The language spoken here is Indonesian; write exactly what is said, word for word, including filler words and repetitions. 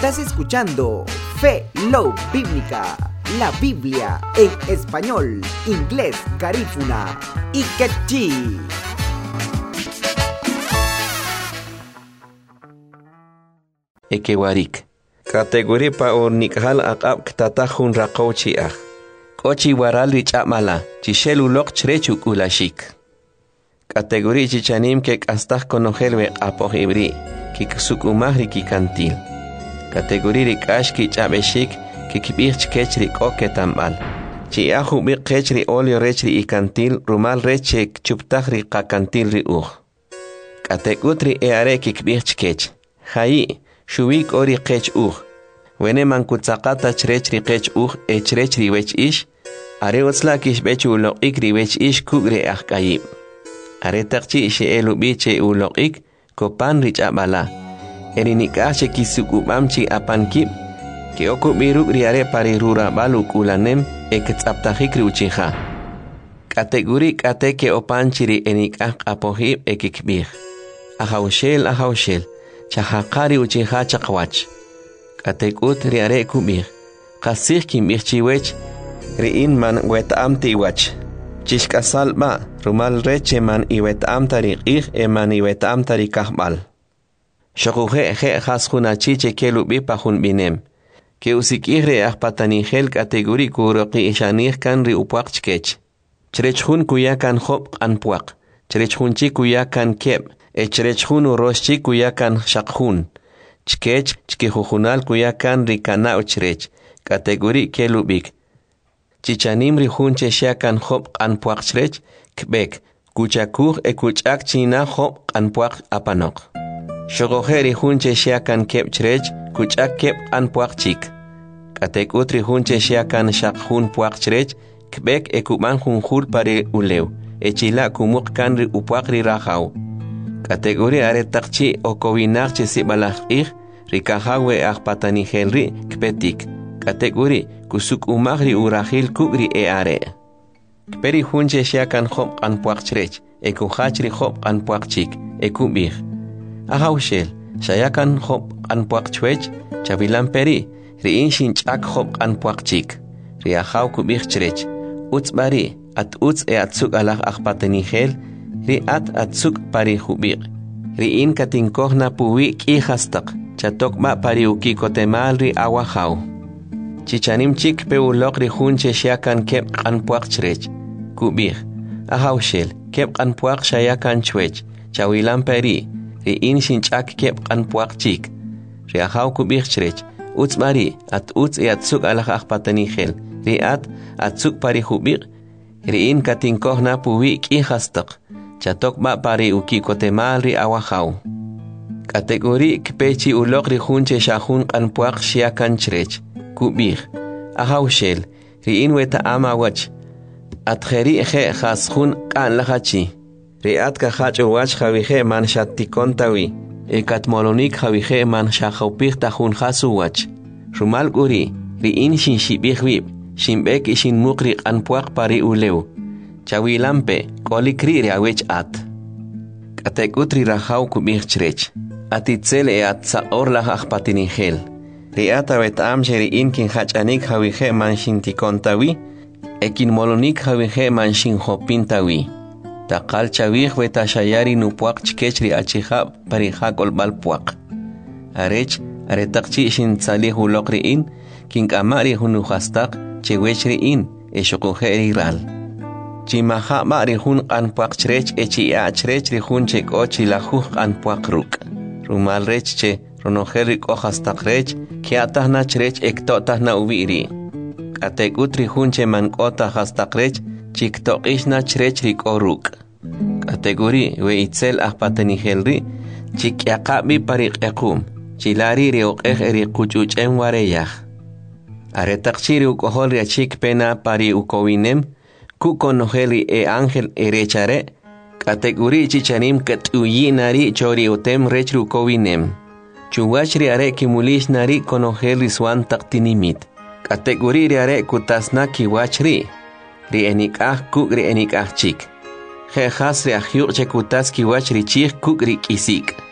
Estás escuchando Fe Love Bíblica, la Biblia en español, inglés, garífuna y quechí. Ekewarik. Kategori pa ornikhal aqab ktatahun raqawchi ah. Kochi waral richamala, chishelu lok chrechuk ulashik. Kategori chichanim ke kastah konohelwe apoh ibri, kiksuk umahri kikantil. Kategori rikash ki chabeshik, kikibich kechri koke tambal. Chi ahu bi kechri olio rechri ikantil, rumal reche chuptahri kakantil ri uh. Kategutri eare kikibich kech. Hai, shuwik ori kech uh. Wene man kutsakata chrechri kech uh e chrechri wech ish, are otslakish bechu ulok ri wech ish kugre ah kayib. Are takchi ishe elu biche ulok ik, kopan rich abala. Erinikache kisuk upamchi apankip, ke oku biruk riare pari rura baluk ulanem e ketsaptahikri uchiha. Kategori kate ke opanchiri enikah apohib e kikbih. Ahaushel ahaushel, chahakari uchiha chakwach. Katekut riare kubih, kasih kimbih chiwech, riin man wetam tiwach. Chishkasal ba, rumal reche man iwetam tarik ih e man iwetam tarikahbal. Shokuhe he haskuna chiche kelubi pahun binem. Ke usikihre ahpatanihel kategori kuroki ishanir kan ri upuak chkech. Chrechhun kuyakan hop anpuak. Chrechhunchi kuyakan keb. E chrechhun uroshi kuyakan shakhun. Chkech chkihujunal kuyakan ri kana uchrech. Kategori kelubik. Chichanim ri hunche shakan hop anpuak chrech. Kbek. Kuchakuh e kuchak china hop anpuak apanok. Shogojeri hunche shakan kep chrech, kuchak kep an puak chik. Katek utri hunche shakan shak hun puak chrech, kbek e kuman hun hur pare ulew, e chila kumuk kanri upuakri rahau. Kategori are takchi o kowinak chesi balach ih, rikahawe ah patani helri kpetik. Kategori kusuk umagri urahil kugri e are. Kperi hunche shakan hop an puak chrech, e kuhachri hop an puak chik, e kubih. Ahaushel, shayakan hop an puak chwech, chavilan peri, riin shinchak hop an puak chik, riahau kubich chrech, uts bari, at uts e atsuk alah akpatanihel, ri at atsuk pari hubir, riin katinkohna puwi ki hastak, chatok ba pari uki kotemal ri awahau. Chichanim chik pe ulok ri hunche shayakan kep an puak chrech, kubich, ahaushel, kep an puak shayakan chwech, chavilan peri, riin shinchak kep an puak chik. Riahau kubich chrech. Uts bari at uts e atsuk alak akpatanihel. Ri at atsuk pari hubir. Riin katinkohna puwi ki hastak. Chatok ba pari uki kotemal ri awahau. Kategori kpechi ulok ri hunche shahun an puak shiakan chrech. Kubich. Ahaushel. Riin weta ama wach. At kheri he khashun kan lahachi. Riat kahach uwach javihe man shatikontawi. Ekat molonik javihe man shahopich tahun hasuwach. Rumal guri, riin shin shibihwib, shimbek ishin mukri anpuak pari ulew. Chawilampe, kolikri riawech at. Katekutri rahau kubich chrech. Atitzel e at saor lah akpatinihel. Riat awet amche riin kin hachanik javihe man shintikontawi. Ekin molonik javihe man shin hopintawi. Takal chavih weta shayari nupuak chkechri achihab parihakol balpuak. Arech, aretakchi shin salih ulokriin, king amari hunuhastak, chewechriin, e shokuheri ral. Chimaha mari hun anpuak chrech echi achrech rihun chek ochi lahuh anpuak ruk. Rumal rech che, ronoherik ohastak rech, kiatahna chrech ektotahna uviri. Atek utri hunche man kota hastak rech, chiktok ishna chrech rik oruk. Kategori we itzel ahpatanihelri, chik yakabi parik ekum, chilari riok eh eri kuchuch en wareyah. Aretakchiri ukohol riachik pena pari ukowinem, kukonoheli e angel erechare, kategori chichanim katuyinari chori utem rech ukowinem. Chuwachri are kimulish nari konoheli swan taktinimit. Kategori riare kutasna kiwachri. Ri enikah kuk ri enikah chik. He has ri ahyuk chekutas kiwach ri chik kuk ri kisik.